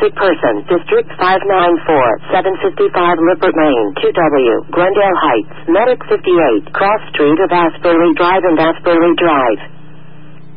Missing person, District 594, 755 Lippert Lane, 2W, Glendale Heights, Medic 58, Cross Street of Asbury Drive and Asbury Drive.